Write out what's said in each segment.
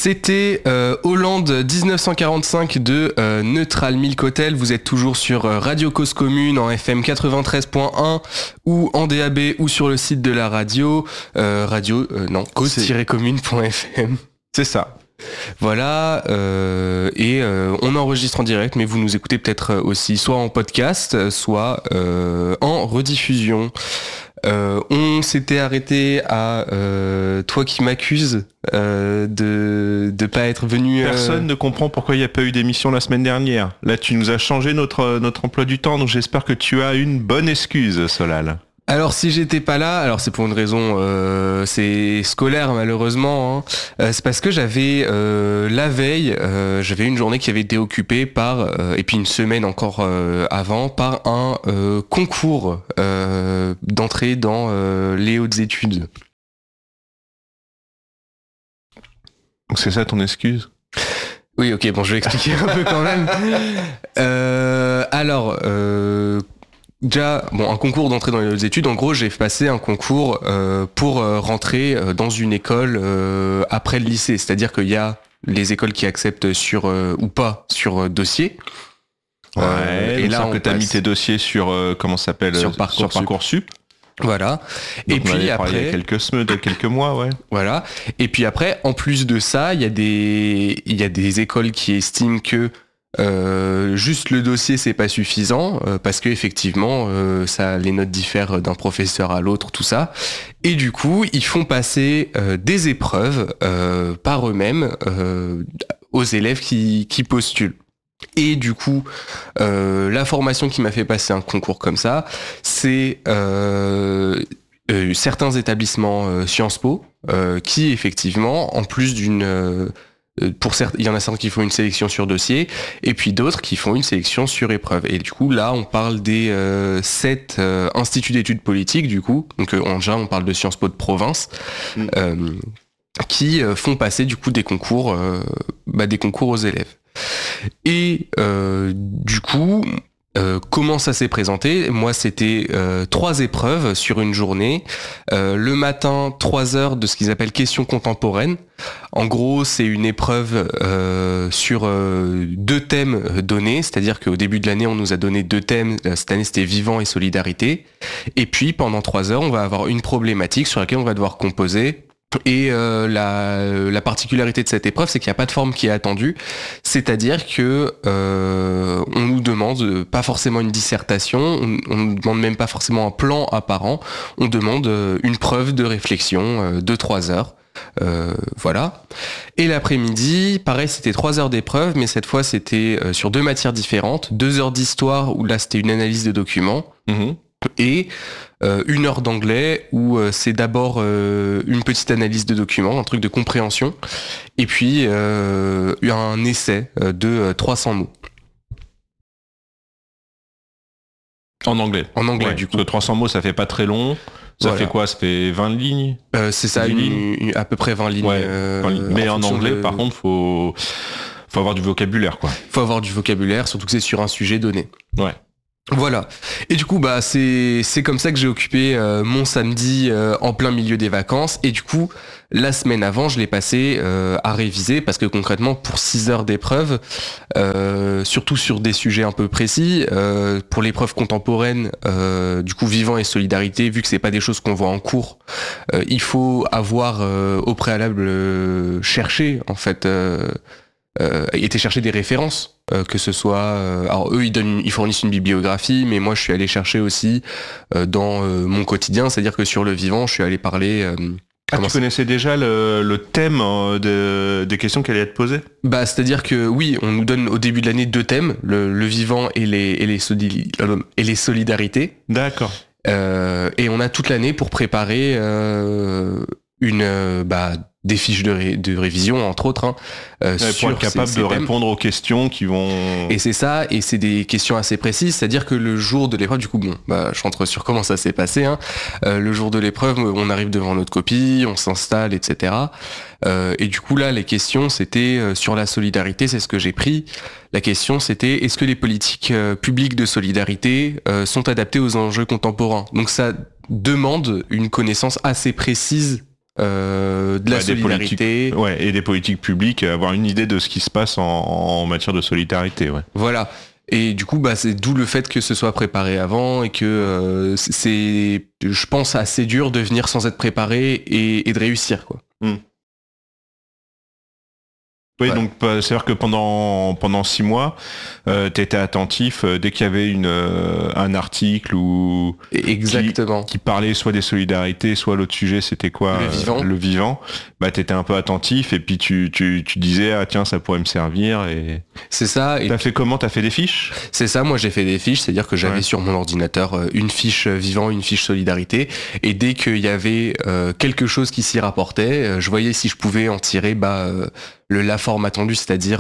C'était Hollande 1945 de Neutral Milk Hotel. Vous êtes toujours sur Radio Cause Commune en FM 93.1 ou en DAB ou sur le site de la radio. Cause-commune.fm. C'est ça. Voilà, et on enregistre en direct, mais vous nous écoutez peut-être aussi soit en podcast, soit en rediffusion. On s'était arrêté à toi qui m'accuses de pas être venu. Personne ne comprend pourquoi il n'y a pas eu d'émission la semaine dernière. Là, tu nous as changé notre emploi du temps, donc j'espère que tu as une bonne excuse, Solal. Alors si j'étais pas là, alors c'est pour une raison c'est scolaire malheureusement, hein. C'est parce que j'avais la veille, j'avais une journée qui avait été occupée par, et puis une semaine encore avant, par un concours d'entrée dans les hautes études. Donc c'est ça ton excuse ? Oui, ok, bon, je vais expliquer un peu quand même. Déjà, bon, un concours d'entrée dans les hautes études, en gros, j'ai passé un concours pour rentrer dans une école après le lycée. C'est-à-dire qu'il y a les écoles qui acceptent sur ou pas sur dossier. Ouais, et là, tu as mis tes dossiers sur, comment ça s'appelle ? Sur Parcoursup. Voilà. Donc et puis après, il y a quelques mois, ouais. Voilà. Et puis après, en plus de ça, il y a des écoles qui estiment que juste le dossier c'est pas suffisant parce que effectivement ça, les notes diffèrent d'un professeur à l'autre, tout ça, et du coup ils font passer des épreuves par eux-mêmes aux élèves qui postulent. Et du coup, la formation qui m'a fait passer un concours comme ça, c'est certains établissements Sciences Po qui effectivement, en plus d'une pour certains, il y en a certains qui font une sélection sur dossier, et puis d'autres qui font une sélection sur épreuve. Et du coup, là, on parle des 7 instituts d'études politiques, du coup. Donc, déjà, on parle de Sciences Po de province, qui font passer, du coup, des concours aux élèves. Et du coup, comment ça s'est présenté ? Moi, c'était 3 épreuves sur une journée. Le matin, 3 heures de ce qu'ils appellent questions contemporaines. En gros, c'est une épreuve sur 2 thèmes donnés. C'est-à-dire qu'au début de l'année, on nous a donné 2 thèmes. Cette année, c'était vivant et solidarité. Et puis, pendant 3 heures, on va avoir une problématique sur laquelle on va devoir composer. Et la particularité de cette épreuve, c'est qu'il n'y a pas de forme qui est attendue, c'est-à-dire que on nous demande pas forcément une dissertation, on nous demande même pas forcément un plan apparent, on demande une preuve de réflexion de 3 heures. Voilà. Et l'après-midi, pareil, c'était 3 heures d'épreuve, mais cette fois c'était sur 2 matières différentes, 2 heures d'histoire où là c'était une analyse de documents. Et 1 heure d'anglais où c'est d'abord une petite analyse de documents, un truc de compréhension, et puis un essai de 300 mots. En anglais, ouais, du coup. 300 mots, ça fait pas très long. Ça fait quoi ? Ça fait 20 lignes ? C'est ça, à peu près 20 lignes. Ouais, 20 lignes. Mais en anglais, par contre, faut avoir du vocabulaire, quoi. Faut avoir du vocabulaire, surtout que c'est sur un sujet donné. Ouais. Voilà. Et du coup, c'est comme ça que j'ai occupé mon samedi en plein milieu des vacances. Et du coup, la semaine avant, je l'ai passé à réviser parce que concrètement, pour 6 heures d'épreuve, surtout sur des sujets un peu précis, pour l'épreuve contemporaine, du coup, vivant et solidarité, vu que c'est pas des choses qu'on voit en cours, il faut avoir au préalable cherché, en fait, été chercher des références. Que ce soit, alors eux ils fournissent une bibliographie, mais moi je suis allé chercher aussi dans mon quotidien, c'est-à-dire que sur le vivant, je suis allé parler. Tu connaissais déjà le thème des questions qui allaient être posées ? C'est-à-dire que oui, on nous donne au début de l'année 2 thèmes, le vivant et les solidarités. D'accord. Et on a toute l'année pour préparer des fiches de révision, entre autres, pour être capable de répondre aux questions qui vont... Et c'est ça, et c'est des questions assez précises, c'est-à-dire que le jour de l'épreuve, du coup, je rentre sur comment ça s'est passé, hein. Le jour de l'épreuve, on arrive devant notre copie, on s'installe, etc. Et du coup, là, les questions, c'était sur la solidarité, c'est ce que j'ai pris. La question, c'était, est-ce que les politiques publiques de solidarité sont adaptées aux enjeux contemporains ? Donc ça demande une connaissance assez précise de la solidarité. Et des politiques publiques, avoir une idée de ce qui se passe en matière de solidarité. Ouais. Voilà. Et du coup, c'est d'où le fait que ce soit préparé avant et que c'est, je pense, assez dur de venir sans être préparé et de réussir, quoi. Oui, donc c'est-à-dire que pendant 6 mois, tu étais attentif dès qu'il y avait un article ou exactement qui parlait soit des solidarités, soit l'autre sujet, c'était quoi, le vivant. Tu étais un peu attentif et puis tu disais ah tiens ça pourrait me servir et c'est ça. T'as fait comment? T'as fait des fiches? C'est ça, moi j'ai fait des fiches, c'est-à-dire que j'avais sur mon ordinateur une fiche vivant, une fiche solidarité, et dès qu'il y avait quelque chose qui s'y rapportait, je voyais si je pouvais en tirer la forme attendue, c'est-à-dire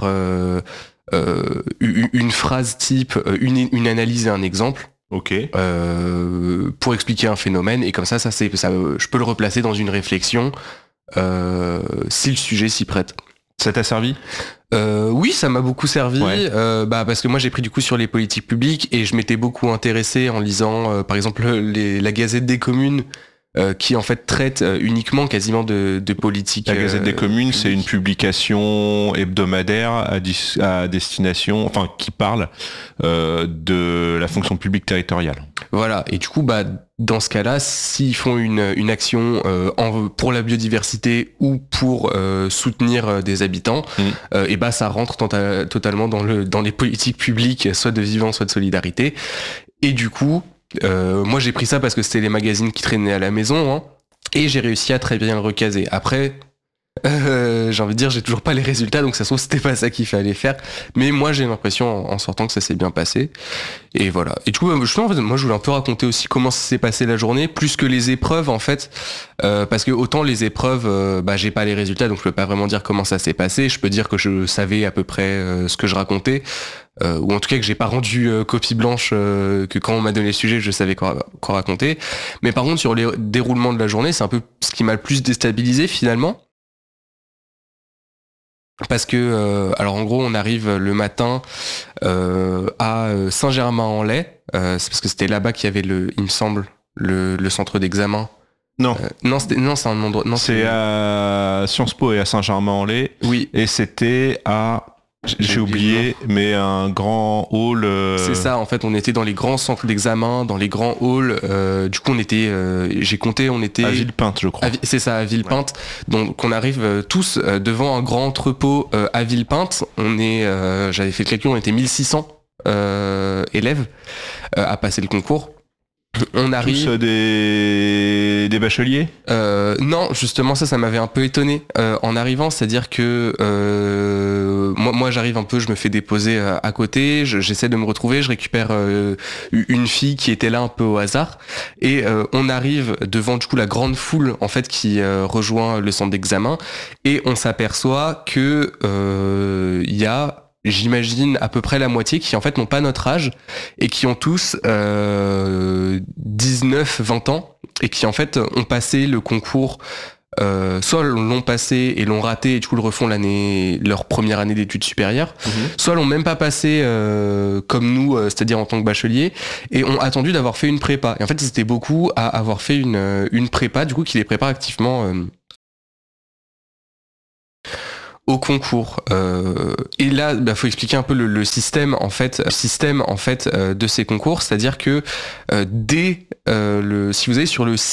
une phrase type, une analyse et un exemple. Ok. Pour expliquer un phénomène, et comme ça, je peux le replacer dans une réflexion si le sujet s'y prête. Ça t'a servi? Oui, ça m'a beaucoup servi, parce que moi j'ai pris du coup sur les politiques publiques et je m'étais beaucoup intéressé en lisant par exemple la Gazette des communes, qui en fait traite uniquement quasiment de politique. La Gazette des communes, c'est une publication hebdomadaire à destination, enfin qui parle de la fonction publique territoriale. Voilà, et du coup, dans ce cas-là, s'ils font une action pour la biodiversité ou pour soutenir des habitants, ça rentre totalement dans les politiques publiques, soit de vivant, soit de solidarité. Et du coup, moi j'ai pris ça parce que c'était les magazines qui traînaient à la maison, et j'ai réussi à très bien le recaser. Après, j'ai envie de dire, j'ai toujours pas les résultats, donc ça se trouve c'était pas ça qu'il fallait faire, mais moi j'ai l'impression en sortant que ça s'est bien passé, et voilà. Et du coup, moi je voulais un peu raconter aussi comment ça s'est passé la journée, plus que les épreuves en fait, parce que autant les épreuves, j'ai pas les résultats, donc je peux pas vraiment dire comment ça s'est passé. Je peux dire que je savais à peu près ce que je racontais, ou en tout cas que j'ai pas rendu copie blanche, que quand on m'a donné le sujet je savais quoi raconter. Mais par contre sur les déroulements de la journée, c'est un peu ce qui m'a le plus déstabilisé finalement. Parce que, alors en gros, on arrive le matin à Saint-Germain-en-Laye. C'est parce que c'était là-bas qu'il y avait il me semble, le centre d'examen. Non. C'est un endroit. Non, c'est à Sciences Po et à Saint-Germain-en-Laye. Oui. Et c'était à... J'ai oublié, mais un grand hall... C'est ça, en fait, on était dans les grands centres d'examen, dans les grands halls. Du coup, on était... j'ai compté, on était... À Villepinte, je crois. C'est ça, à Villepinte. Ouais. Donc, on arrive tous devant un grand entrepôt à Villepinte. J'avais fait le calcul, on était 1600 élèves à passer le concours. On arrive... Tous des bacheliers? Non, justement ça m'avait un peu étonné en arrivant, c'est-à-dire que moi j'arrive un peu, je me fais déposer à côté, j'essaie de me retrouver, je récupère une fille qui était là un peu au hasard, et on arrive devant du coup la grande foule en fait qui rejoint le centre d'examen, et on s'aperçoit que il y a, j'imagine, à peu près la moitié qui en fait n'ont pas notre âge et qui ont tous 19-20 ans et qui en fait ont passé le concours, soit l'ont passé et l'ont raté et du coup le refont leur première année d'études supérieures, soit l'ont même pas passé comme nous, c'est-à-dire en tant que bachelier, et ont attendu d'avoir fait une prépa. Et en fait c'était beaucoup à avoir fait une prépa, du coup qui les prépare activement au concours. Et là, faut expliquer un peu le système en fait, de ces concours, c'est-à-dire que si vous allez sur le